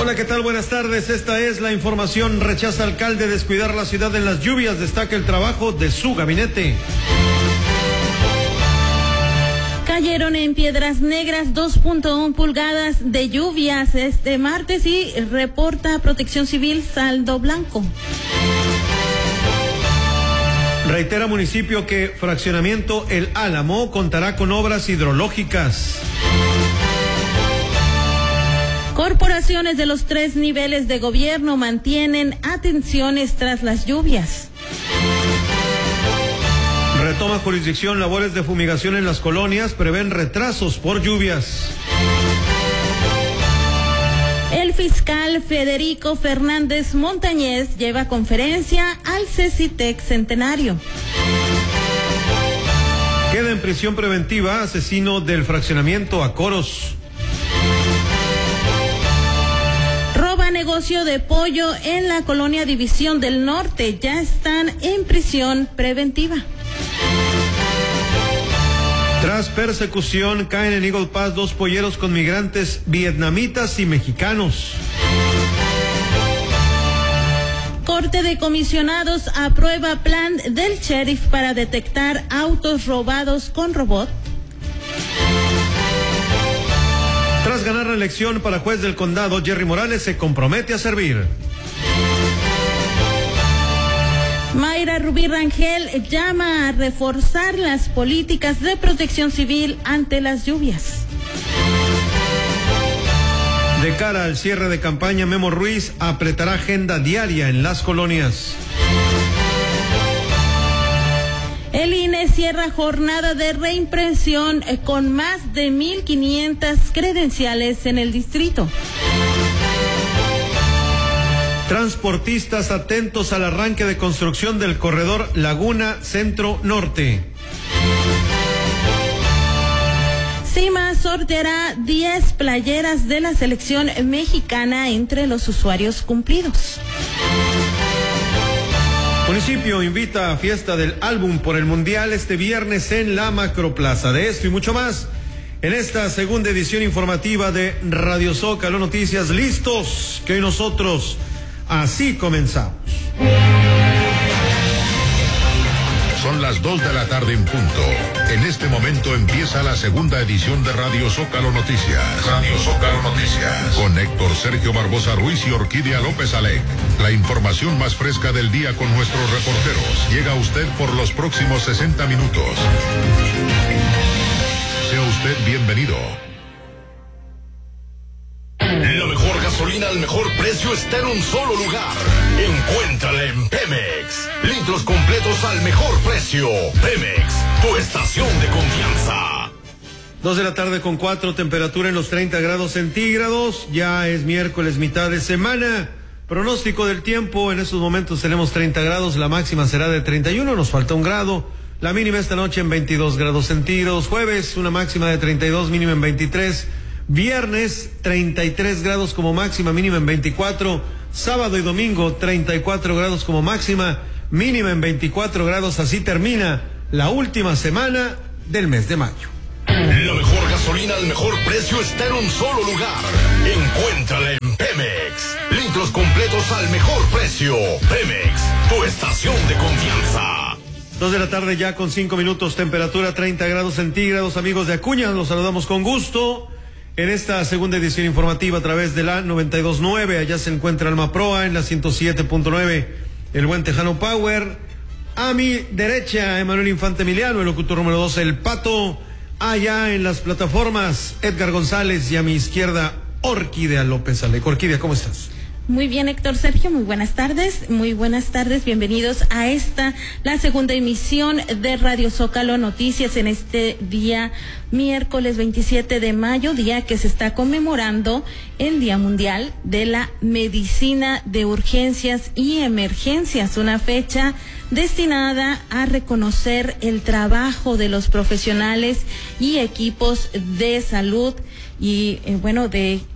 Hola, ¿qué tal? Buenas tardes. Esta es la información. Rechaza alcalde descuidar la ciudad en las lluvias. Destaca el trabajo de su gabinete. Cayeron en Piedras Negras 2.1 pulgadas de lluvias este martes y reporta Protección Civil saldo blanco. Reitera municipio que fraccionamiento El Álamo contará con obras hidrológicas. Corporaciones de los 3 niveles de gobierno mantienen atenciones tras las lluvias. Retoma jurisdicción labores de fumigación en las colonias, prevén retrasos por lluvias. El fiscal Federico Fernández Montañez lleva conferencia al CECITEC Centenario. Queda en prisión preventiva asesino del fraccionamiento Acoros. Roba negocio de pollo en la colonia División del Norte. Ya están en prisión preventiva. Tras persecución, caen en Eagle Pass 2 polleros con migrantes vietnamitas y mexicanos. Corte de Comisionados aprueba plan del sheriff para detectar autos robados con robot. Tras ganar la elección para juez del condado, Jerry Morales se compromete a servir. Mayra Rubí Rangel llama a reforzar las políticas de protección civil ante las lluvias. De cara al cierre de campaña, Memo Ruiz apretará agenda diaria en las colonias. El INE cierra jornada de reimpresión con más de 1,500 credenciales en el distrito. Transportistas atentos al arranque de construcción del corredor Laguna Centro Norte. CIMA sorteará 10 playeras de la selección mexicana entre los usuarios cumplidos. Municipio invita a fiesta del álbum por el Mundial este viernes en la Macroplaza. De esto y mucho más en esta segunda edición informativa de Radio Zócalo Noticias. Listos, que hoy nosotros así comenzamos. Son las 2 de la tarde en punto. En este momento empieza la segunda edición de Radio Zócalo Noticias. Radio Zócalo Noticias. Con Héctor Sergio Barbosa Ruiz y Orquídea López Alec. La información más fresca del día con nuestros reporteros. Llega a usted por los próximos 60 minutos. Sea usted bienvenido. La mejor gasolina al mejor precio está en un solo lugar. Encuéntrala en Pemex. Litros completos al mejor precio. Pemex, tu estación de confianza. 2 de la tarde con 4, temperatura en los 30 grados centígrados. Ya es miércoles, mitad de semana. Pronóstico del tiempo, en estos momentos tenemos 30 grados, la máxima será de 31, nos falta 1 grado. La mínima esta noche en 22 grados centígrados. Jueves, una máxima de 32, mínima en 23. Viernes, 33 grados como máxima, mínima en 24. Sábado y domingo, 34 grados como máxima, mínima en 24 grados. Así termina la última semana del mes de mayo. La mejor gasolina al mejor precio está en un solo lugar. Encuéntrala en Pemex. Litros completos al mejor precio. Pemex, tu estación de confianza. 2 de la tarde ya con 5 minutos, temperatura 30 grados centígrados. Amigos de Acuña, los saludamos con gusto. En esta segunda edición informativa a través de la 92.9, allá se encuentra Alma Proa, en la 107.9, el buen Tejano Power. A mi derecha, Emanuel Infante Emiliano, el locutor número 12, el Pato. Allá en las plataformas, Edgar González, y a mi izquierda, Orquídea López Alec. Orquídea, ¿cómo estás? Muy bien, Héctor Sergio, muy buenas tardes, bienvenidos a la segunda emisión de Radio Zócalo Noticias en este día miércoles 27 de mayo, día que se está conmemorando el Día Mundial de la Medicina de Urgencias y Emergencias, una fecha destinada a reconocer el trabajo de los profesionales y equipos de salud y,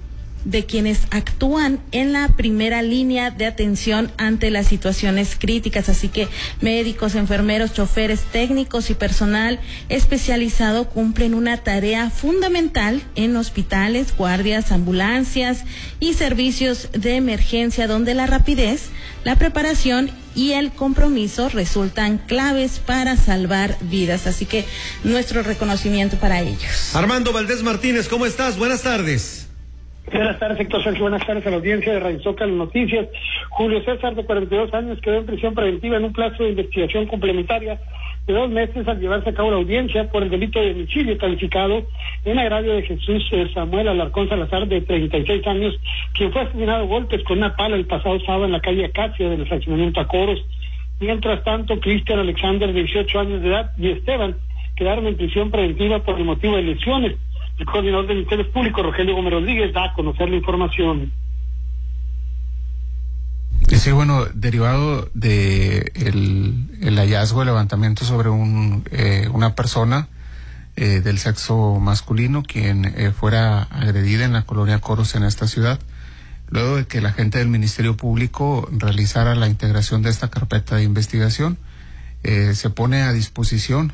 de quienes actúan en la primera línea de atención ante las situaciones críticas. Así que médicos, enfermeros, choferes, técnicos y personal especializado cumplen una tarea fundamental en hospitales, guardias, ambulancias y servicios de emergencia, donde la rapidez, la preparación y el compromiso resultan claves para salvar vidas. Así que nuestro reconocimiento para ellos. Armando Valdés Martínez, ¿cómo estás? Buenas tardes. Buenas tardes, Héctor Sergio. Buenas tardes a la audiencia de Radio Zócalo Noticias. Julio César, de 42 años, quedó en prisión preventiva en un plazo de investigación complementaria de 2 meses al llevarse a cabo la audiencia por el delito de homicidio calificado en agravio de Jesús Samuel Alarcón Salazar, de 36 años, quien fue asesinado a golpes con una pala el pasado sábado en la calle Acacia del fraccionamiento Acoros. Mientras tanto, Cristian Alexander, de 18 años de edad, y Esteban quedaron en prisión preventiva por el motivo de lesiones. El coordinador del Ministerio Público, Rogelio Gómez Rodríguez, da a conocer la información. Sí, bueno, derivado de el hallazgo, el levantamiento sobre una persona del sexo masculino, quien fuera agredida en la colonia Coros en esta ciudad, luego de que la gente del Ministerio Público realizara la integración de esta carpeta de investigación, se pone a disposición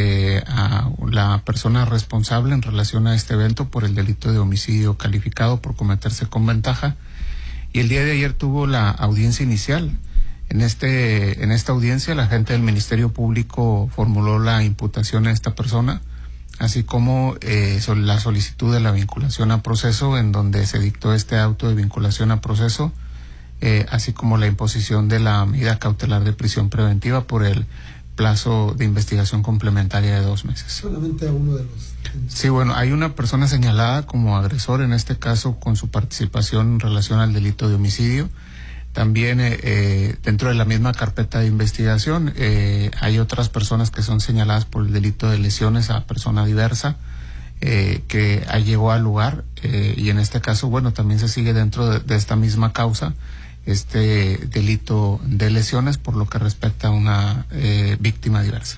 a la persona responsable en relación a este evento por el delito de homicidio calificado por cometerse con ventaja, y el día de ayer tuvo la audiencia inicial. En esta audiencia la gente del Ministerio Público formuló la imputación a esta persona, así como la solicitud de la vinculación a proceso, en donde se dictó este auto de vinculación a proceso, así como la imposición de la medida cautelar de prisión preventiva por el plazo de investigación complementaria de 2 meses. Solamente a uno de los... Sí, bueno, hay una persona señalada como agresor, en este caso con su participación en relación al delito de homicidio. También dentro de la misma carpeta de investigación hay otras personas que son señaladas por el delito de lesiones a persona diversa, que llegó al lugar, y en este caso, bueno, también se sigue dentro de esta misma causa este delito de lesiones por lo que respecta a una víctima diversa.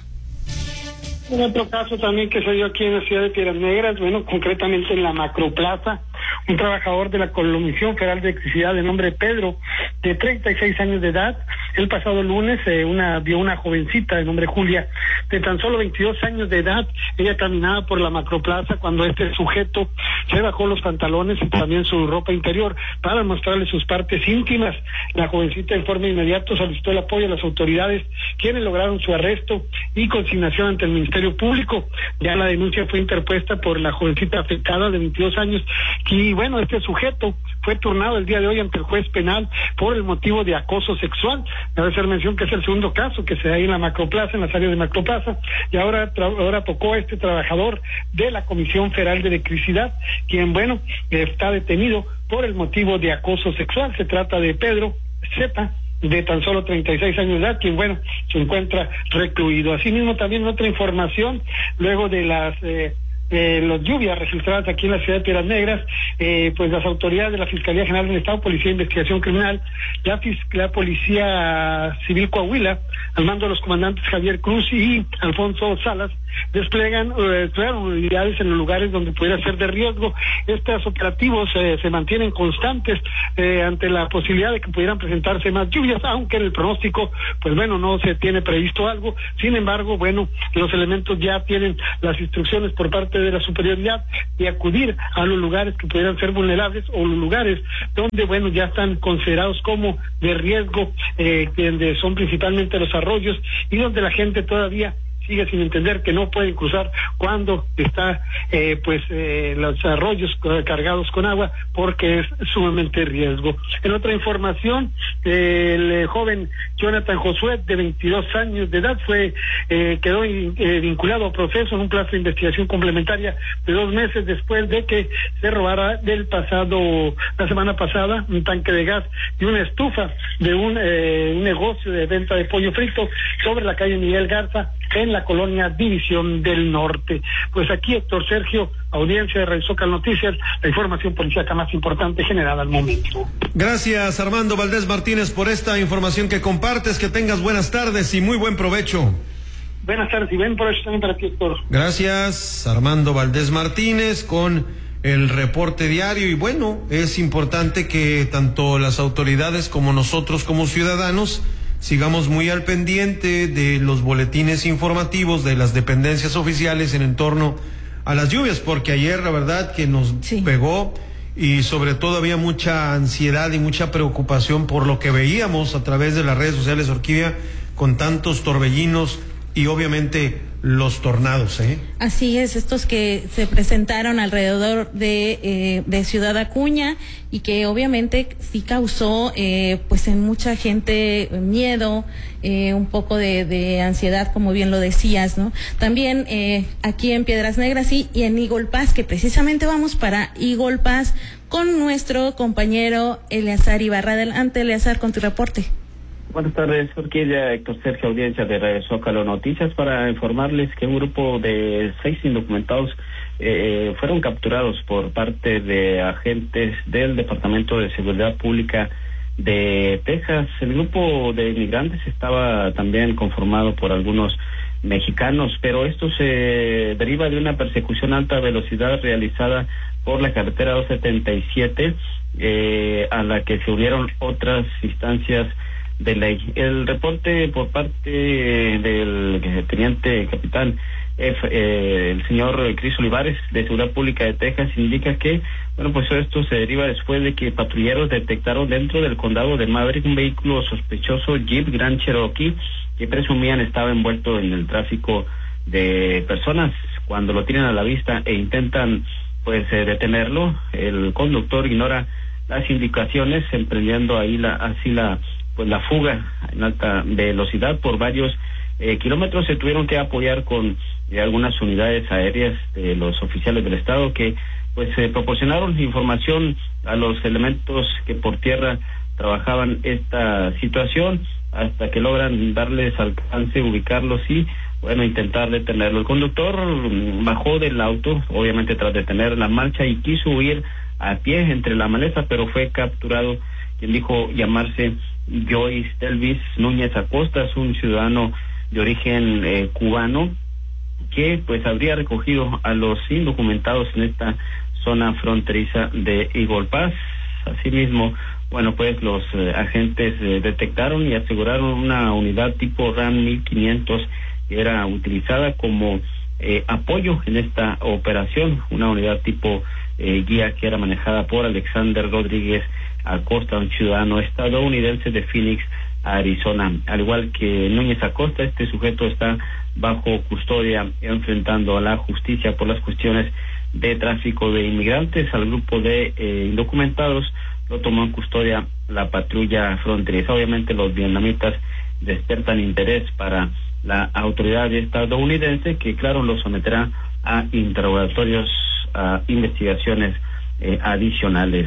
Un otro caso también que se dio aquí en la ciudad de Piedras Negras, bueno, concretamente en la Macroplaza, un trabajador de la Comisión Federal de Electricidad de nombre Pedro, de 36 años de edad, el pasado lunes vio una jovencita de nombre Julia, de tan solo 22 años de edad. Ella caminaba por la Macroplaza cuando este sujeto se bajó los pantalones y también su ropa interior para mostrarle sus partes íntimas. La jovencita en forma inmediata solicitó el apoyo a las autoridades, quienes lograron su arresto y consignación ante el Ministerio Público. Ya la denuncia fue interpuesta por la jovencita afectada de 22 años y bueno, este sujeto fue turnado el día de hoy ante el juez penal por el motivo de acoso sexual. Debe hacer mención que es el segundo caso que se da ahí en la Macroplaza, en las áreas de Macroplaza, y ahora tocó este trabajador de la Comisión Federal de Electricidad, quien, bueno, está detenido por el motivo de acoso sexual. Se trata de Pedro Z, de tan solo 36 años de edad, quien, bueno, se encuentra recluido. Asimismo, también otra información, luego de las lluvias registradas aquí en la ciudad de Piedras Negras, pues las autoridades de la Fiscalía General del Estado, Policía de Investigación Criminal, la Policía Civil Coahuila, al mando de los comandantes Javier Cruz y Alfonso Salas, desplegan unidades en los lugares donde pudiera ser de riesgo. Estos operativos se mantienen constantes ante la posibilidad de que pudieran presentarse más lluvias, aunque en el pronóstico, pues bueno, no se tiene previsto algo. Sin embargo, bueno, los elementos ya tienen las instrucciones por parte de la superioridad de acudir a los lugares que pudieran ser vulnerables o los lugares donde, bueno, ya están considerados como de riesgo, donde son principalmente los arroyos y donde la gente todavía sigue sin entender que no pueden cruzar cuando está los arroyos cargados con agua, porque es sumamente riesgo. En otra información, el joven Jonathan Josué, de 22 años de edad, quedó vinculado a proceso en un plazo de investigación complementaria de 2 meses después de que se robara la semana pasada, un tanque de gas y una estufa de un negocio de venta de pollo frito sobre la calle Miguel Garza, en la colonia División del Norte. Pues aquí, Héctor Sergio, audiencia de Radio Zócalo Noticias, la información policíaca más importante generada al momento. Gracias, Armando Valdés Martínez, por esta información que compartes. Que tengas buenas tardes y muy buen provecho. Buenas tardes y buen provecho también para ti, Héctor. Gracias, Armando Valdés Martínez, con el reporte diario. Y bueno, es importante que tanto las autoridades como nosotros como ciudadanos sigamos muy al pendiente de los boletines informativos de las dependencias oficiales en torno a las lluvias, porque ayer la verdad que nos pegó, y sobre todo había mucha ansiedad y mucha preocupación por lo que veíamos a través de las redes sociales, Orquídea, con tantos torbellinos y obviamente los tornados, ¿eh? Así es, estos que se presentaron alrededor de Ciudad Acuña y que obviamente sí causó pues en mucha gente miedo, un poco de ansiedad, como bien lo decías, ¿no? También aquí en Piedras Negras y en Eagle Pass, que precisamente vamos para Eagle Pass con nuestro compañero Eleazar Ibarra. Adelante, Eleazar, con tu reporte. Buenas tardes, Orquídea, Héctor Sergio, audiencia de Radio Zócalo Noticias, para informarles que un grupo de 6 indocumentados fueron capturados por parte de agentes del Departamento de Seguridad Pública de Texas. El grupo de inmigrantes estaba también conformado por algunos mexicanos, pero esto se deriva de una persecución a alta velocidad realizada por la carretera 277, a la que se unieron otras instancias de ley. El reporte por parte del teniente capitán el señor Cris Olivares de Seguridad Pública de Texas indica que, bueno, pues esto se deriva después de que patrulleros detectaron dentro del condado de Maverick un vehículo sospechoso Jeep Grand Cherokee que presumían estaba envuelto en el tráfico de personas. Cuando lo tienen a la vista e intentan pues detenerlo, el conductor ignora las indicaciones, emprendiendo ahí la fuga en alta velocidad por varios kilómetros. Se tuvieron que apoyar con algunas unidades aéreas de los oficiales del estado que pues proporcionaron información a los elementos que por tierra trabajaban esta situación hasta que logran darles alcance, ubicarlos y bueno, intentar detenerlo. El conductor bajó del auto, obviamente tras detener la marcha, y quiso huir a pie entre la maleza, pero fue capturado quien dijo llamarse Joyce Telvis Núñez Acosta, es un ciudadano de origen cubano que pues habría recogido a los indocumentados en esta zona fronteriza de Eagle Pass. Asimismo, bueno, pues los agentes detectaron y aseguraron una unidad tipo RAM 1500 que era utilizada como apoyo en esta operación, una unidad tipo guía que era manejada por Alexander Rodríguez Acosta, un ciudadano estadounidense de Phoenix, Arizona. Al igual que Núñez Acosta, este sujeto está bajo custodia enfrentando a la justicia por las cuestiones de tráfico de inmigrantes. Al grupo de indocumentados lo tomó en custodia la patrulla fronteriza. Obviamente los vietnamitas despiertan interés para la autoridad estadounidense, que claro lo someterá a interrogatorios, a investigaciones adicionales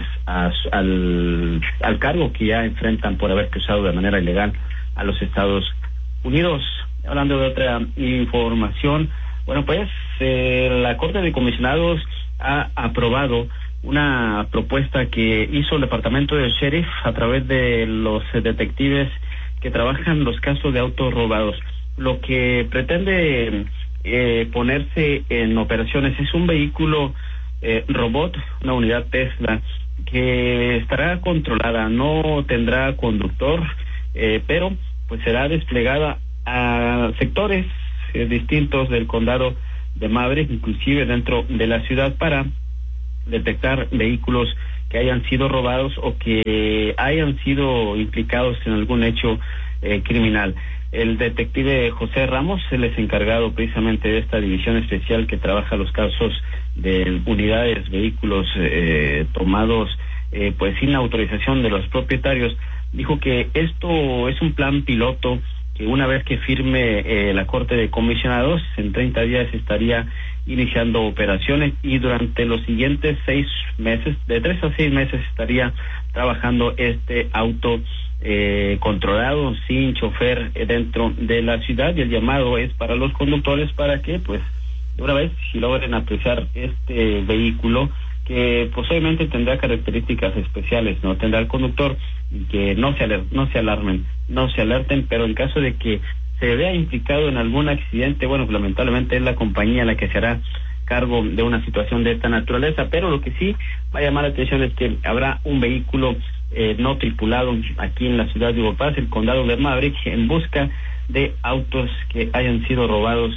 al cargo que ya enfrentan por haber cruzado de manera ilegal a los Estados Unidos. Hablando de otra información, bueno, pues la Corte de Comisionados ha aprobado una propuesta que hizo el Departamento del Sheriff a través de los detectives que trabajan los casos de autos robados. Lo que pretende ponerse en operaciones es un vehículo robot, una unidad Tesla que estará controlada, no tendrá conductor, pero pues será desplegada a sectores distintos del condado de Maverick, inclusive dentro de la ciudad, para detectar vehículos que hayan sido robados o que hayan sido implicados en algún hecho criminal. El detective José Ramos, él es encargado precisamente de esta división especial que trabaja los casos de unidades, vehículos tomados pues sin autorización de los propietarios. Dijo que esto es un plan piloto que una vez que firme la Corte de Comisionados, en 30 días estaría iniciando operaciones, y durante los siguientes 6 meses, de 3 a 6 meses, estaría trabajando este auto controlado, sin chofer dentro de la ciudad. Y el llamado es para los conductores para que pues una vez si logren apreciar este vehículo, que pues obviamente tendrá características especiales, no tendrá el conductor, y que no se alerten, pero en caso de que se vea implicado en algún accidente, bueno, pues lamentablemente es la compañía la que se hará cargo de una situación de esta naturaleza, pero lo que sí va a llamar la atención es que habrá un vehículo no tripulado aquí en la ciudad de Hugo Paz, el condado de Maverick, en busca de autos que hayan sido robados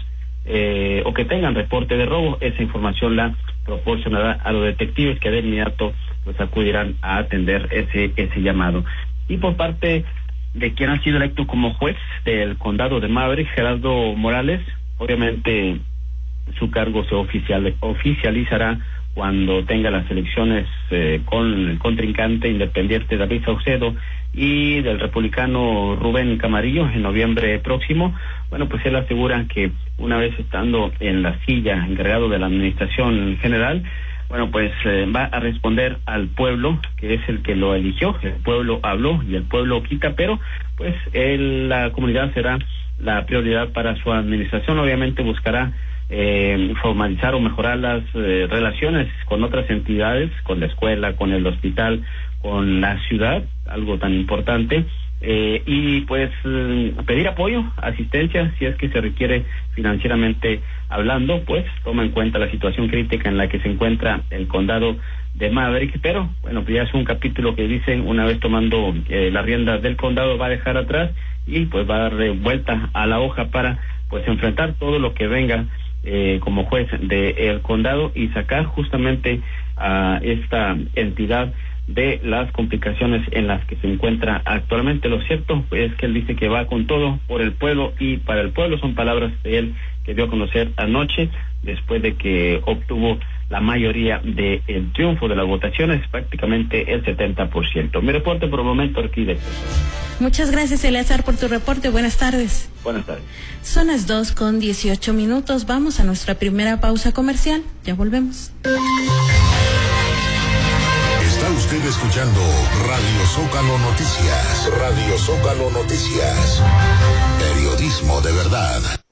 o que tengan reporte de robo. Esa información la proporcionará a los detectives, que de inmediato pues acudirán a atender ese llamado. Y por parte de quien ha sido electo como juez del condado de Maverick, Gerardo Morales, obviamente su cargo se oficializará cuando tenga las elecciones con el contrincante independiente David Saucedo y del republicano Rubén Camarillo en noviembre próximo. Bueno, pues él asegura que una vez estando en la silla encargado de la administración general, bueno, pues va a responder al pueblo, que es el que lo eligió. El pueblo habló y el pueblo quita, pero pues la comunidad será la prioridad para su administración. Obviamente buscará formalizar o mejorar las relaciones con otras entidades, con la escuela, con el hospital, con la ciudad, algo tan importante, y pues pedir apoyo, asistencia, si es que se requiere financieramente hablando, pues toma en cuenta la situación crítica en la que se encuentra el condado de Maverick, pero bueno, pues ya es un capítulo que dice, una vez tomando las riendas del condado, va a dejar atrás y pues va a dar vuelta a la hoja para pues enfrentar todo lo que venga como juez del condado y sacar justamente a esta entidad de las complicaciones en las que se encuentra actualmente. Lo cierto es que él dice que va con todo por el pueblo y para el pueblo. Son palabras de él que dio a conocer anoche, después de que obtuvo la mayoría del triunfo de las votaciones, prácticamente el 70%. Mi reporte por el momento, Orquídea. Muchas gracias, Eleazar, por tu reporte. Buenas tardes. Buenas tardes. Son las 2:18. Vamos a nuestra primera pausa comercial. Ya volvemos. Está usted escuchando Radio Zócalo Noticias. Radio Zócalo Noticias. Periodismo de verdad.